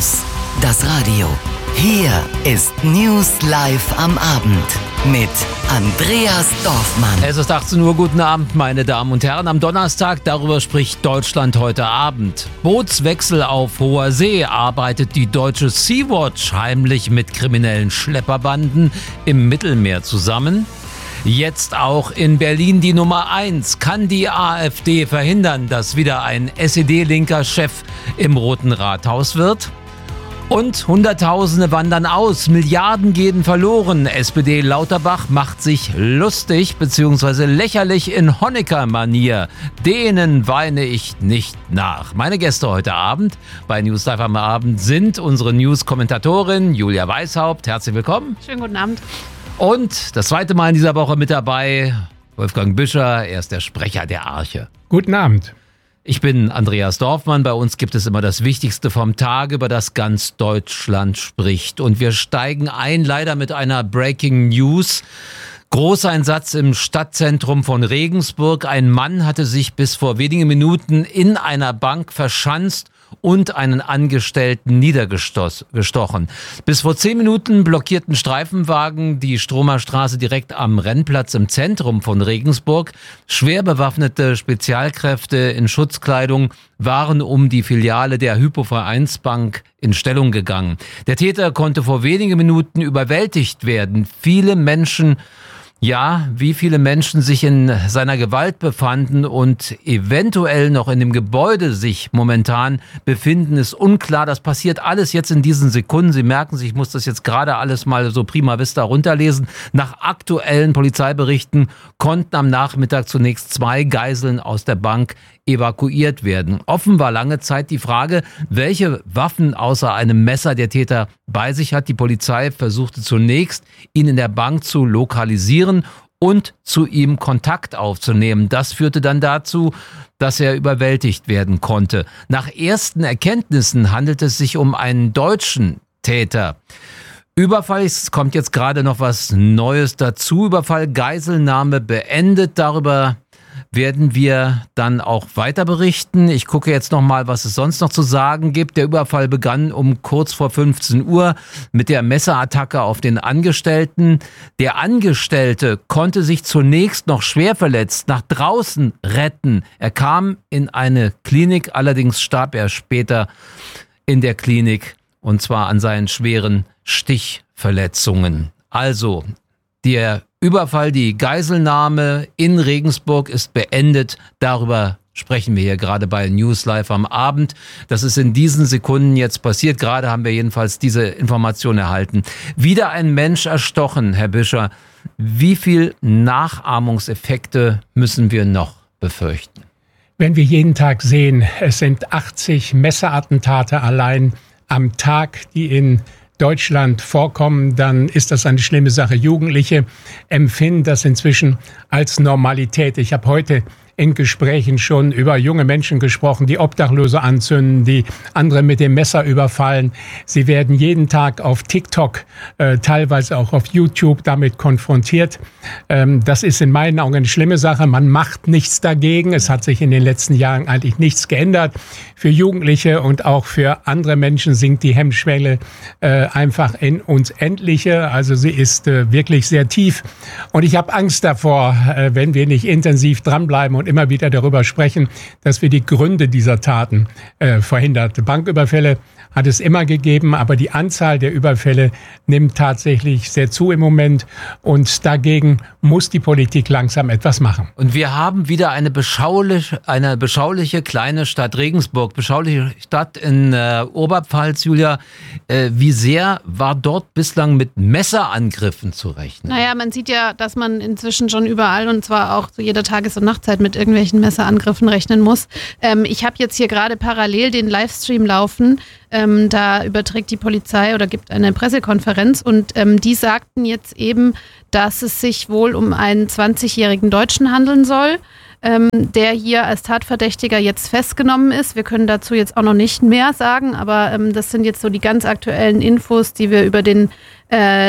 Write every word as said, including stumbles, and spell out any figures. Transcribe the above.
News. Das Radio. Hier ist News Live am Abend mit Andreas Dorfmann. Es ist achtzehn Uhr, guten Abend, meine Damen und Herren. Am Donnerstag, darüber spricht Deutschland heute Abend. Bootswechsel auf hoher See. Arbeitet die deutsche Sea-Watch heimlich mit kriminellen Schlepperbanden im Mittelmeer zusammen? Jetzt auch in Berlin die Nummer eins. Kann die AfD verhindern, dass wieder ein S E D-linker Chef im Roten Rathaus wird? Und Hunderttausende wandern aus, Milliarden gehen verloren. S P D Lauterbach macht sich lustig bzw. lächerlich in Honecker-Manier. Denen weine ich nicht nach. Meine Gäste heute Abend bei News Live am Abend sind unsere News-Kommentatorin Julia Weishaupt. Herzlich willkommen. Schönen guten Abend. Und das zweite Mal in dieser Woche mit dabei Wolfgang Büscher. Er ist der Sprecher der Arche. Guten Abend. Ich bin Andreas Dorfmann. Bei uns gibt es immer das Wichtigste vom Tag, über das ganz Deutschland spricht. Und wir steigen ein, leider mit einer Breaking News. Großeinsatz im Stadtzentrum von Regensburg. Ein Mann hatte sich bis vor wenigen Minuten in einer Bank verschanzt und einen Angestellten niedergestochen. Bis vor zehn Minuten blockierten Streifenwagen die Stromerstraße direkt am Rennplatz im Zentrum von Regensburg. Schwer bewaffnete Spezialkräfte in Schutzkleidung waren um die Filiale der Hypo-Vereinsbank in Stellung gegangen. Der Täter konnte vor wenigen Minuten überwältigt werden. Viele Menschen Ja, wie viele Menschen sich in seiner Gewalt befanden und eventuell noch in dem Gebäude sich momentan befinden, ist unklar. Das passiert alles jetzt in diesen Sekunden. Sie merken sich, ich muss das jetzt gerade alles mal so prima vista runterlesen. Nach aktuellen Polizeiberichten konnten am Nachmittag zunächst zwei Geiseln aus der Bank evakuiert werden. Offen war lange Zeit die Frage, welche Waffen außer einem Messer der Täter bei sich hat. Die Polizei versuchte zunächst, ihn in der Bank zu lokalisieren und zu ihm Kontakt aufzunehmen. Das führte dann dazu, dass er überwältigt werden konnte. Nach ersten Erkenntnissen handelt es sich um einen deutschen Täter. Überfall, es kommt jetzt gerade noch was Neues dazu. Überfall, Geiselnahme beendet. Darüber werden wir dann auch weiter berichten. Ich gucke jetzt noch mal, was es sonst noch zu sagen gibt. Der Überfall begann um kurz vor fünfzehn Uhr mit der Messerattacke auf den Angestellten. Der Angestellte konnte sich zunächst noch schwer verletzt nach draußen retten. Er kam in eine Klinik, allerdings starb er später in der Klinik und zwar an seinen schweren Stichverletzungen. Also, der Überfall, die Geiselnahme in Regensburg ist beendet. Darüber sprechen wir hier gerade bei News Live am Abend. Das ist in diesen Sekunden jetzt passiert. Gerade haben wir jedenfalls diese Information erhalten. Wieder ein Mensch erstochen, Herr Büscher. Wie viel Nachahmungseffekte müssen wir noch befürchten? Wenn wir jeden Tag sehen, es sind achtzig Messerattentate allein am Tag, die in Deutschland vorkommen, dann ist das eine schlimme Sache. Jugendliche empfinden das inzwischen als Normalität. Ich habe heute in Gesprächen schon über junge Menschen gesprochen, die Obdachlose anzünden, die andere mit dem Messer überfallen. Sie werden jeden Tag auf TikTok, äh, teilweise auch auf YouTube damit konfrontiert. Ähm, das ist in meinen Augen eine schlimme Sache. Man macht nichts dagegen. Es hat sich in den letzten Jahren eigentlich nichts geändert. Für Jugendliche und auch für andere Menschen sinkt die Hemmschwelle äh, einfach in uns Endliche. Also sie ist äh, wirklich sehr tief. Und ich habe Angst davor, äh, wenn wir nicht intensiv dranbleiben und immer wieder darüber sprechen, dass wir die Gründe dieser Taten äh, verhindert. Banküberfälle hat es immer gegeben, aber die Anzahl der Überfälle nimmt tatsächlich sehr zu im Moment und dagegen muss die Politik langsam etwas machen. Und wir haben wieder eine beschauliche, eine beschauliche kleine Stadt Regensburg, beschauliche Stadt in äh, Oberpfalz, Julia. Äh, wie sehr war dort bislang mit Messerangriffen zu rechnen? Naja, man sieht ja, dass man inzwischen schon überall und zwar auch zu jeder Tages- und Nachtzeit mit irgendwelchen Messerangriffen rechnen muss. Ähm, ich habe jetzt hier gerade parallel den Livestream laufen. Ähm, da überträgt die Polizei oder gibt eine Pressekonferenz und ähm, die sagten jetzt eben, dass es sich wohl um einen zwanzigjährigen Deutschen handeln soll, ähm, der hier als Tatverdächtiger jetzt festgenommen ist. Wir können dazu jetzt auch noch nicht mehr sagen, aber ähm, das sind jetzt so die ganz aktuellen Infos, die wir über den äh,